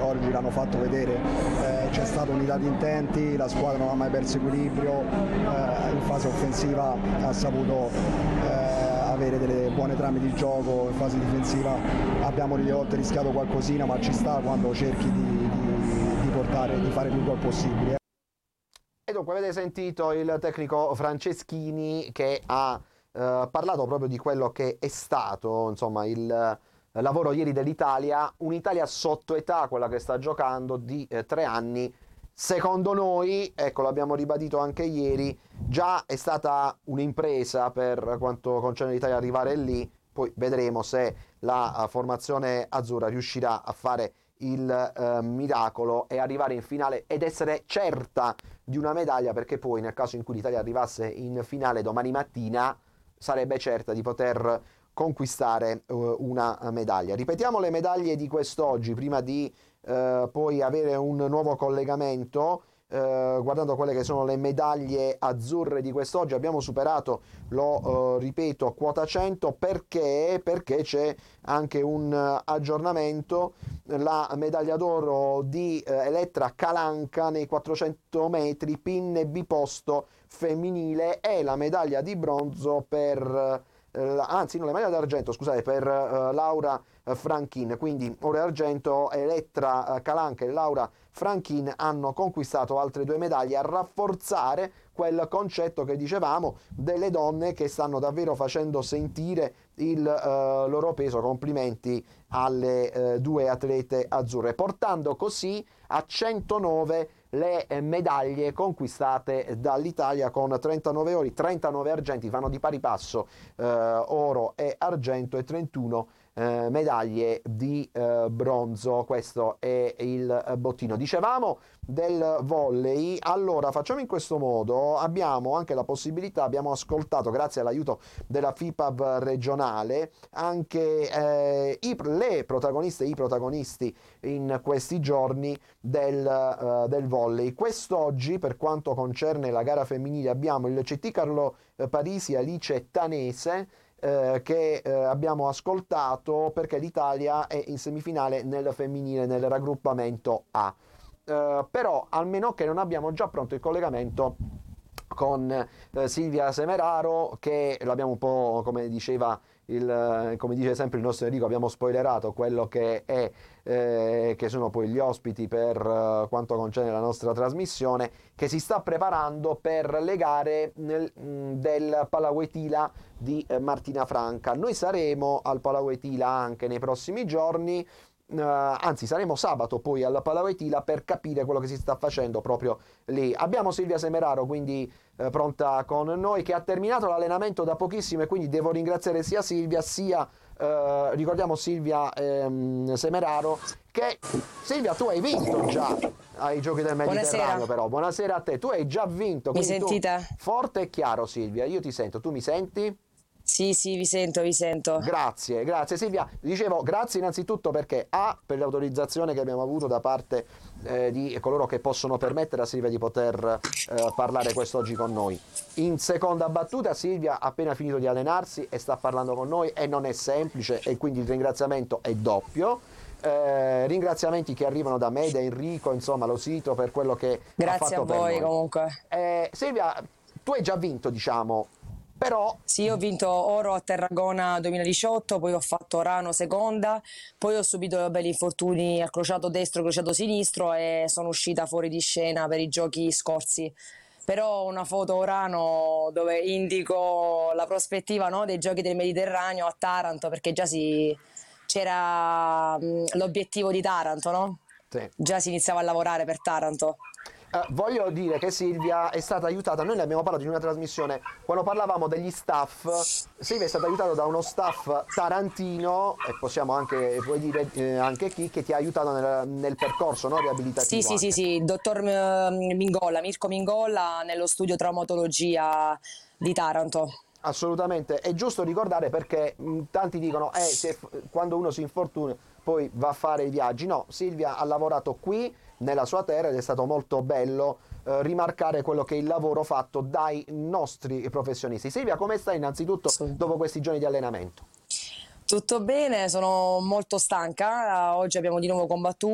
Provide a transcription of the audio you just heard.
oggi l'hanno fatto vedere, c'è stata unità di intenti, la squadra non ha mai perso equilibrio, in fase offensiva ha saputo avere delle buone trame di gioco, in fase difensiva abbiamo delle volte rischiato qualcosina, ma ci sta quando cerchi di fare più gol possibili. E dunque avete sentito il tecnico Franceschini che ha parlato proprio di quello che è stato, insomma, il lavoro ieri dell'Italia, un'Italia sotto età, quella che sta giocando, di 3 anni. Secondo noi, ecco, l'abbiamo ribadito anche ieri, già è stata un'impresa per quanto concerne l'Italia arrivare lì, poi vedremo se la formazione azzurra riuscirà a fare il miracolo e arrivare in finale ed essere certa di una medaglia, perché poi nel caso in cui l'Italia arrivasse in finale domani mattina sarebbe certa di poter conquistare una medaglia. Ripetiamo le medaglie di quest'oggi prima di poi avere un nuovo collegamento. Guardando quelle che sono le medaglie azzurre di quest'oggi, abbiamo superato, lo ripeto, quota 100 perché c'è anche un aggiornamento. La medaglia d'oro di Elettra Calanca nei 400 metri pinne biposto femminile e la medaglia di bronzo per anzi no, la medaglia d'argento, scusate, per Laura Franchin. Quindi oro e argento, Elettra Calanca e Laura Franchin hanno conquistato altre 2 medaglie, a rafforzare quel concetto che dicevamo delle donne che stanno davvero facendo sentire il loro peso. Complimenti alle 2 atlete azzurre, portando così a 109 le medaglie conquistate dall'Italia, con 39 ori, 39 argenti, vanno di pari passo oro e argento, e 31 medaglie di bronzo. Questo è il bottino. Dicevamo del volley, allora facciamo in questo modo, abbiamo anche la possibilità, abbiamo ascoltato grazie all'aiuto della FIPAB regionale anche le protagoniste e i protagonisti in questi giorni del volley. Quest'oggi, per quanto concerne la gara femminile, abbiamo il CT Carlo Parisi Alice Tanese che abbiamo ascoltato, perché l'Italia è in semifinale nel femminile nel raggruppamento A. Però almeno che non abbiamo già pronto il collegamento con Silvia Semeraro, che l'abbiamo un po', come diceva come dice sempre il nostro Enrico, abbiamo spoilerato quello che è che sono poi gli ospiti per quanto concerne la nostra trasmissione, che si sta preparando per le gare del Palauetila di Martina Franca. Noi saremo al Palauetila anche nei prossimi giorni, anzi saremo sabato poi alla Palauetila per capire quello che si sta facendo proprio lì. Abbiamo Silvia Semeraro quindi pronta con noi, che ha terminato l'allenamento da pochissimo, e quindi devo ringraziare sia Silvia sia ricordiamo Silvia Semeraro, che Silvia, tu hai vinto già ai Giochi del Mediterraneo. Buonasera. Però buonasera a te, tu hai già vinto. Mi sentite? Forte e chiaro Silvia, io ti sento, tu mi senti? Sì, vi sento. Grazie Silvia. Dicevo grazie innanzitutto perché per l'autorizzazione che abbiamo avuto da parte di coloro che possono permettere a Silvia di poter parlare quest'oggi con noi. In seconda battuta, Silvia ha appena finito di allenarsi e sta parlando con noi, e non è semplice, e quindi il ringraziamento è doppio. Ringraziamenti che arrivano da me, da Enrico, insomma, lo sito, per quello che grazie ha fatto a voi per noi. comunque. Silvia, tu hai già vinto, diciamo. Però sì, ho vinto oro a Tarragona 2018, poi ho fatto Orano seconda, poi ho subito belli infortuni al crociato destro, crociato sinistro, e sono uscita fuori di scena per i giochi scorsi. Però ho una foto Orano dove indico la prospettiva, no, dei Giochi del Mediterraneo a Taranto, perché già c'era l'obiettivo di Taranto, no? Sì. Già si iniziava a lavorare per Taranto. Voglio dire che Silvia è stata aiutata, noi ne abbiamo parlato in una trasmissione quando parlavamo degli staff. Silvia è stata aiutata da uno staff tarantino, e possiamo anche, puoi dire anche chi, che ti ha aiutato nel percorso, no, riabilitativo. Sì, il dottor Mingolla, Mirko Mingolla, nello studio traumatologia di Taranto. Assolutamente, è giusto ricordare, perché tanti dicono quando uno si infortuna poi va a fare i viaggi. No, Silvia ha lavorato qui nella sua terra, ed è stato molto bello rimarcare quello che è il lavoro fatto dai nostri professionisti. Silvia, come stai innanzitutto dopo questi giorni di allenamento? Tutto bene, sono molto stanca, oggi abbiamo di nuovo combattuto.